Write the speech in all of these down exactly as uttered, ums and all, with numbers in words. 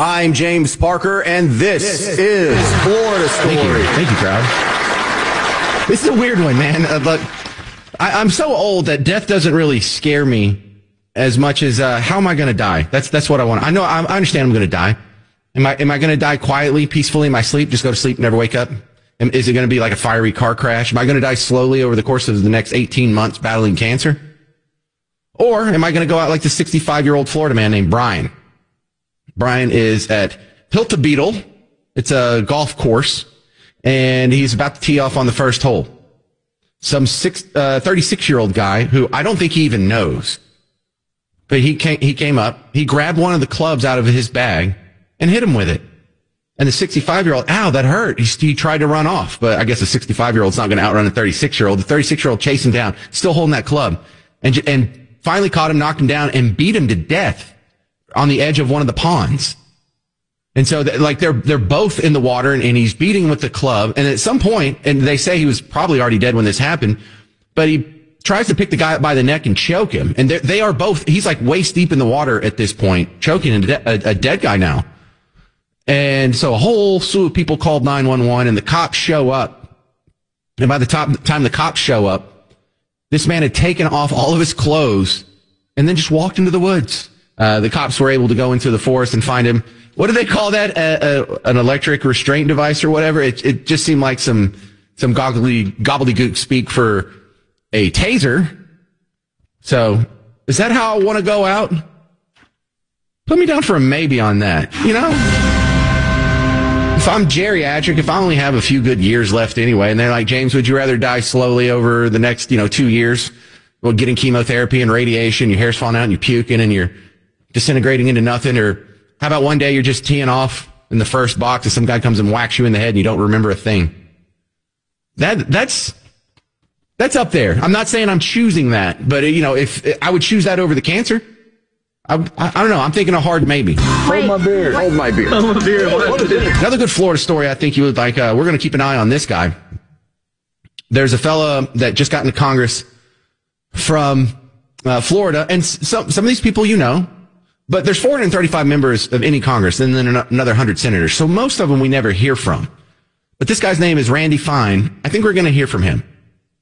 I'm James Parker, and this, this is Florida Story. Thank you, Thank you, crowd. This is a weird one, man. Uh, but I, I'm so old that death doesn't really scare me as much as uh, how am I going to die? That's that's what I want. I know. I, I understand I'm going to die. Am I am I going to die quietly, peacefully in my sleep? Just go to sleep, never wake up? Am, is it going to be like a fiery car crash? Am I going to die slowly over the course of the next eighteen months battling cancer? Or am I going to go out like the sixty-five-year-old Florida man named Brian? Brian is at Hilta Beetle. It's a golf course, and he's about to tee off on the first hole. Some six, uh, thirty-six-year-old guy who I don't think he even knows. But he came, he came up, he grabbed one of the clubs out of his bag and hit him with it. And the sixty-five-year-old, ow, that hurt. He, he tried to run off, but I guess a sixty-five-year-old's not going to outrun a thirty-six-year-old. The thirty-six-year-old chased him down, still holding that club, and and finally caught him, knocked him down, and beat him to death on the edge of one of the ponds. And so, like, they're they're both in the water, and, and he's beating with the club. And at some point, and they say he was probably already dead when this happened, but he tries to pick the guy up by the neck and choke him. And they are both, he's like waist deep in the water at this point, choking a, de- a, a dead guy now. And so a whole slew of people called nine one one, and the cops show up. And by the top, time the cops show up, this man had taken off all of his clothes and then just walked into the woods. Uh, the cops were able to go into the forest and find him. What do they call that? Uh, uh, an electric restraint device or whatever? It, it just seemed like some, some gobbly, gobbledygook speak for a taser. So, is that how I want to go out? Put me down for a maybe on that, you know? If I'm geriatric, if I only have a few good years left anyway, and they're like, James, would you rather die slowly over the next, you know, two years? Well, getting chemotherapy and radiation, your hair's falling out and you're puking and you're disintegrating into nothing, or how about one day you're just teeing off in the first box and some guy comes and whacks you in the head and you don't remember a thing? That, that's, that's up there. I'm not saying I'm choosing that, but you know, if I would choose that over the cancer, I, I, I don't know. I'm thinking a hard maybe. Hold my beer. Hold my beer. Hold my beer. Another good Florida story I think you would like. Uh, we're going to keep an eye on this guy. There's a fella that just got into Congress from uh, Florida, and some some of these people you know. But there's four hundred thirty-five members of any Congress, and then another one hundred senators. So most of them we never hear from. But this guy's name is Randy Fine. I think we're going to hear from him.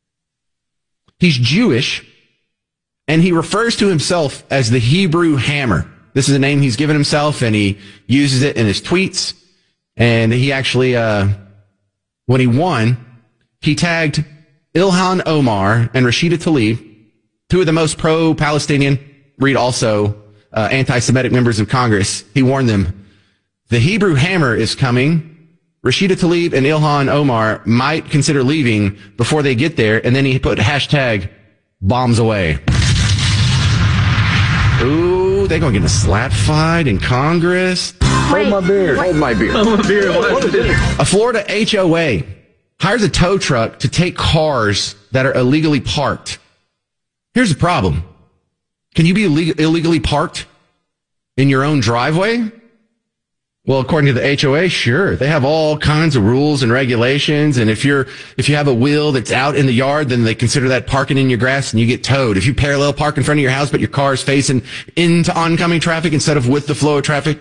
He's Jewish, and he refers to himself as the Hebrew Hammer. This is a name he's given himself, and he uses it in his tweets. And he actually, uh, when he won, he tagged Ilhan Omar and Rashida Tlaib, two of the most pro-Palestinian, read also, Uh, anti-Semitic members of Congress. He warned them, the Hebrew Hammer is coming. Rashida Tlaib and Ilhan Omar might consider leaving before they get there. And then he put hashtag bombs away. Ooh, they're going to get in a slap fight in Congress. Hold my beer. Hold my beer. Hold my beer. A Florida H O A hires a tow truck to take cars that are illegally parked. Here's the problem. Can you be illeg- illegally parked in your own driveway? Well, according to the H O A, sure. They have all kinds of rules and regulations. And if you're, if you have a wheel that's out in the yard, then they consider that parking in your grass and you get towed. If you parallel park in front of your house, but your car is facing into oncoming traffic instead of with the flow of traffic,